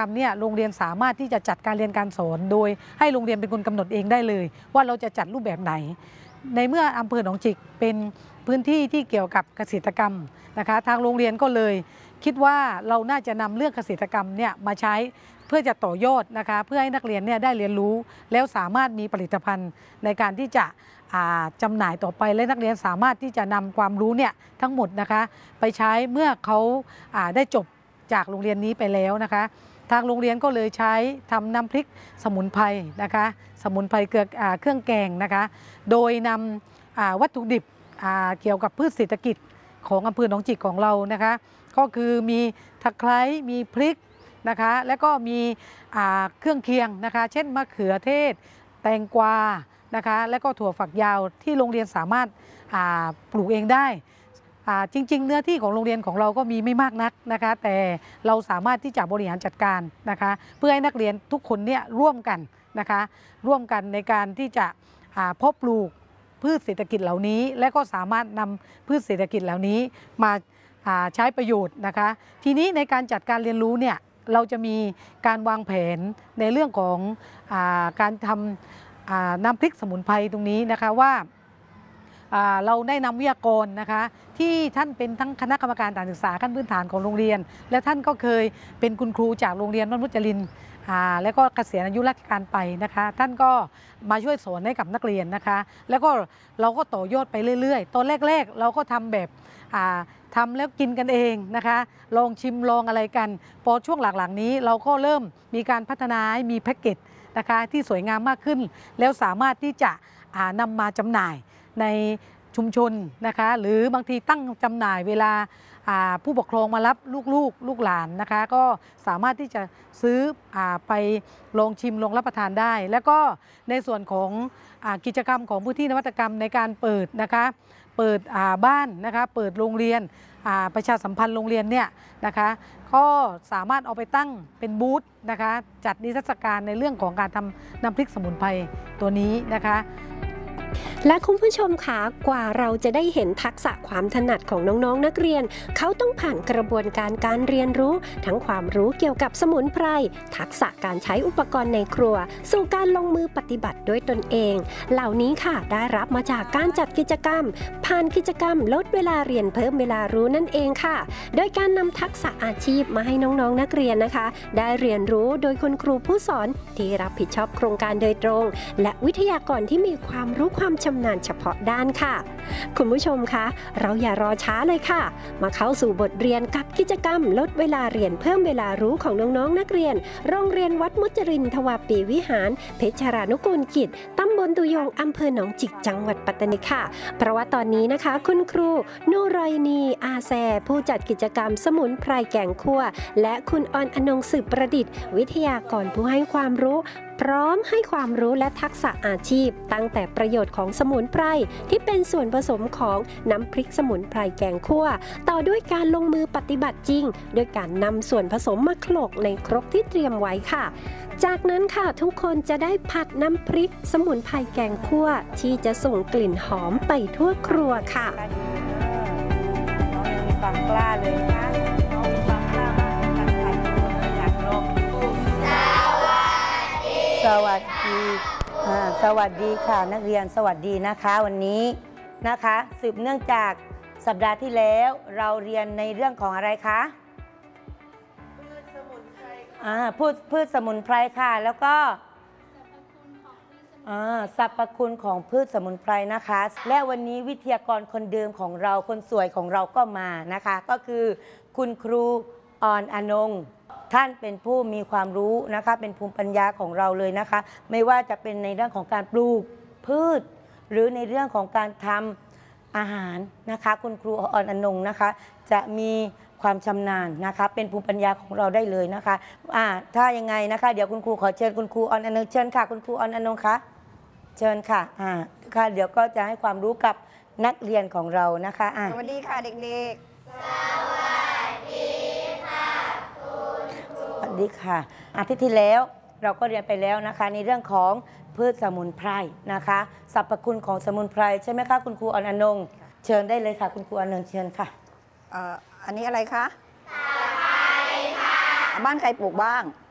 รมเนี่ยโรงเรียนสามารถที่จะจัดการเรียนการสอนโดยให้โรงเรียนเป็นคนกำหนดเองได้เลยว่าเราจะจัดรูปแบบไหนในเมื่ออำเภอหนองจิกเป็นพื้นที่ที่เกี่ยวกับเกษตรกรรมนะคะทางโรงเรียนก็เลยคิดว่าเราน่าจะนำเรื่องเกษตรกรรมเนี่ยมาใช้เพื่อจะต่อยอดนะคะเพื่อให้นักเรียนเนี่ยได้เรียนรู้แล้วสามารถมีผลิตภัณฑ์ในการที่จะจำหน่ายต่อไปและนักเรียนสามารถที่จะนำความรู้เนี่ยทั้งหมดนะคะไปใช้เมื่อเขาได้จบจากโรงเรียนนี้ไปแล้วนะคะทางโรงเรียนก็เลยใช้ทำน้ำพริกสมุนไพรนะคะสมุนไพรเครื่องแกงนะคะโดยนำวัตถุดิบเกี่ยวกับพืชเศรษฐกิจของอำเภอหนองจิกของเรานะคะก็คือมีตะไคร้มีพริกนะคะแล้วก็มีเครื่องเคียงนะคะเช่นมะเขือเทศแตงกวานะคะแล้วก็ถั่วฝักยาวที่โรงเรียนสามารถปลูกเองได้จริงๆเนื้อที่ของโรงเรียนของเราก็มีไม่มากนักนะคะแต่เราสามารถที่จะบริหารจัดการนะคะเพื่อให้นักเรียนทุกคนเนี่ยร่วมกันนะคะร่วมกันในการที่จะเพาะปลูกพืชเศรษฐกิจเหล่านี้และก็สามารถนำพืชเศรษฐกิจเหล่านี้มาใช้ประโยชน์นะคะทีนี้ในการจัดการเรียนรู้เนี่ยเราจะมีการวางแผนในเรื่องของการทำน้ำพริกสมุนไพรตรงนี้นะคะว่าเราได้นำวิทยากรนะคะที่ท่านเป็นทั้งคณะกรรมการการศึกษาขั้นพื้นฐานของโรงเรียนและท่านก็เคยเป็นคุณครูจากโรงเรียนวัดมุจลินแล้วก็เกษียณอายุราชการไปนะคะท่านก็มาช่วยสอนให้กับนักเรียนนะคะแล้วก็เราก็ต่อยอดไปเรื่อยๆตอนแรกๆเราก็ทำแบบทำแล้วกินกันเองนะคะลองชิมลองอะไรกันพอช่วงหลังๆนี้เราก็เริ่มมีการพัฒนาให้มีแพ็กเกจนะคะที่สวยงามมากขึ้นแล้วสามารถที่จะนำมาจำหน่ายในชุมชนนะคะหรือบางทีตั้งจำหน่ายเวลาผู้ปกครองมารับลูกหลานนะคะก็สามารถที่จะซื้อไปลองชิมลองรับประทานได้แล้วก็ในส่วนของกิจกรรมของพื้นที่นวัตกรรมในการเปิดนะคะเปิดบ้านนะคะเปิดโรงเรียนประชาสัมพันธ์โรงเรียนเนี่ยนะคะก็สามารถเอาไปตั้งเป็นบูธนะคะจัดนิทรรศการในเรื่องของการทำน้ำพริกสมุนไพรตัวนี้นะคะและคุณผู้ชมคะกว่าเราจะได้เห็นทักษะความถนัดของน้องๆนักเรียนเขาต้องผ่านกระบวนการเรียนรู้ทั้งความรู้เกี่ยวกับสมุนไพรทักษะการใช้อุปกรณ์ในครัวสู่การลงมือปฏิบัติด้วยตนเองเหล่านี้ค่ะได้รับมาจากการจัดกิจกรรมผ่านกิจกรรมลดเวลาเรียนเพิ่มเวลารู้นั่นเองค่ะโดยการนำทักษะอาชีพมาให้น้องๆนักเรียนนะคะได้เรียนรู้โดยคุณครูผู้สอนที่รับผิดชอบโครงการโดยตรงและวิทยากรที่มีความรู้ความชำนาญเฉพาะด้านค่ะคุณผู้ชมคะเราอย่ารอช้าเลยค่ะมาเข้าสู่บทเรียนกับกิจกรรมลดเวลาเรียนเพิ่มเวลารู้ของน้องๆนักเรียนโรงเรียนวัดมุจรินทวาปีวิหารเพชรานุกูลกิจตำบลตุยงอำเภอหนองจิกจังหวัดปัตตานีค่ะเพราะว่าตอนนี้นะคะคุณครูนูรอยนีอาแซผู้จัดกิจกรรมสมุนไพรแกงคั่วและคุณออนอนงสืบประดิษฐ์วิทยากรผู้ให้ความรู้พร้อมให้ความรู้และทักษะอาชีพตั้งแต่ประโยชน์ของสมุนไพรที่เป็นส่วนผสมของน้ำพริกสมุนไพรแกงคั่วต่อด้วยการลงมือปฏิบัติจริงโดยการนำส่วนผสมมาโขลกในครกที่เตรียมไว้ค่ะจากนั้นค่ะทุกคนจะได้ผัดน้ำพริกสมุนไพรแกงคั่วที่จะส่งกลิ่นหอมไปทั่วครัวค่ะน้องมีความกล้าเลยนะน้องมีความกล้ามากในการถ่ายทอดอยากลองสวัสดีค่ะนักเรียนสวัสดีนะคะวันนี้นะคะสืบเนื่องจากสัปดาห์ที่แล้วเราเรียนในเรื่องของอะไรคะพืชสมุนไพรพืชสมุนไพรค่ะแล้วก็สรรพคุณของพืชสมุนไพรนะคะและวันนี้วิทยากรคนเดิมของเราคนสวยของเราก็มานะคะก็คือคุณครูออนอนงท่านเป็นผู้มีความรู้นะคะเป็นภูมิปัญญาของเราเลยนะคะไม่ว่าจะเป็นในเรื่องของการปลูกพืชหรือในเรื่องของการทำอาหารนะคะคุณครูออนอนงนะคะจะมีความชำนาญนะคะเป็นภูมิปัญญาของเราได้เลยนะคะถ้ายังไงนะคะเดี๋ยวคุณครูขอเชิญคุณครูออนอนงเชิญค่ะคุณครูออนอนงคะเชิญค่ะค่ะเดี๋ยวก็จะให้ความรู้กับนักเรียนของเรานะคะสวัสดีค่ะเด็กๆสวัสดีค่ะอาทิตย์ที่แล้วเราก็เรียนไปแล้วนะคะในเรื่องของพืชสมุนไพรนะคะสรรพคุณของสมุนไพรใช่ไหมคะคุณครูออนอนงเชิญได้เลยค่ะคุณครูออนอนงเชิญค่ะอันนี้อะไรคะตะไคร้ค่ะบ้านใครปลูกบ้าง